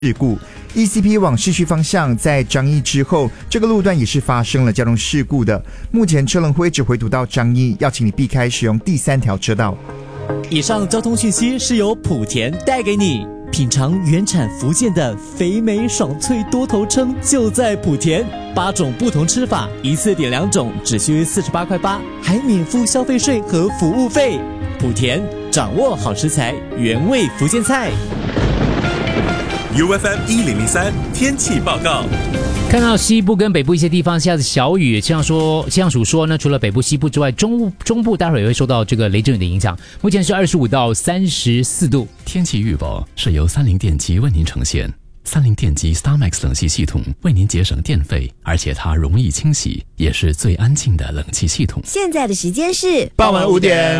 事故。ECP 往市区方向在樟义之后，这个路段也是发生了交通事故的。目前车龙会只回堵到樟义，要请你避开使用第3条车道。 以上交通讯息是由莆田带给你。品尝原产福建的肥美爽脆多头称就在莆田，8种不同吃法，一次点2种，只需48.8块，还免付消费税和服务费。莆田掌握好食材，原味福建菜。 UFM 1003天气报告。 看到西部跟北部一些地方下着小雨，气象署说呢，除了北部、西部之外，中部待会儿也会受到这个雷阵雨的影响。目前是25到34度。 天气预报是由三菱电机为您呈现。三菱电机 StarMax 冷气系统为您节省电费，而且它容易清洗，也是最安静的冷气系统。 现在的时间是傍晚5点。